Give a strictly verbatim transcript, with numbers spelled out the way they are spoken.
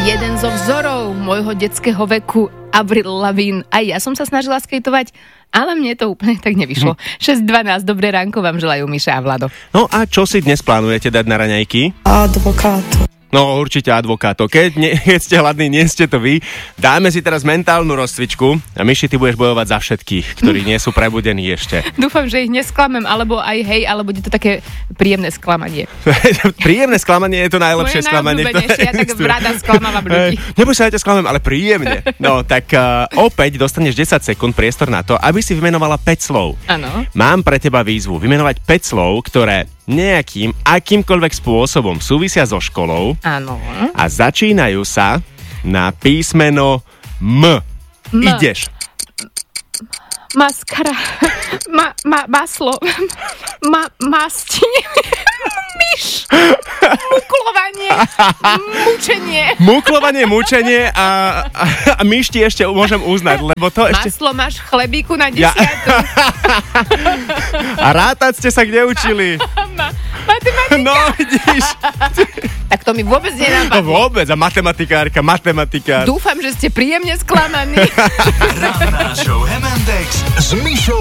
Jeden zo vzorov môjho detského veku, Avril Lavigne. Aj ja som sa snažila skejtovať, ale mne to úplne tak nevyšlo. šesť dvanásť, dobré ránko vám želajú Miša a Vlado. No a čo si dnes plánujete dať na raňajky? Advokátu. No určite advokáto. Keď, ne, keď ste hladní, nie ste to vy. Dáme si teraz mentálnu rozcvičku a Miši, ty budeš bojovať za všetkých, ktorí nie sú prebudení ešte. Dúfam, že ich nesklamem, alebo aj hej, alebo bude to také príjemné sklamanie. Príjemné sklamanie je to najlepšie Moje sklamanie. najobľúbenejšie, ja tak rada sklamávam ľudí. Neboj sa, ja ťa sklamem, ale príjemne. No tak uh, opäť dostaneš desať sekúnd priestor na to, aby si vymenovala päť slov. Áno. Mám pre teba výzvu vymenovať päť slov, ktoré nejakým, akýmkoľvek spôsobom súvisia so školou. Áno. A začínajú sa na písmeno M. M. Ideš. Maskara. Ma, ma, maslo. Ma, masti. Myš. Muklovanie. Mučenie. Muklovanie, mučenie a, a, a myš ti ešte môžem uznať, lebo to ešte... Maslo máš v chlebíku na desiatu. Ja. A rátať ste sa kde učili? Ma, matematika. No, vidíš. Tak to mi vôbec nenápadlo. No vôbec, a matematikárka, matematikár. Dúfam, že ste príjemne sklamaní. Ranná show em and X s Mišou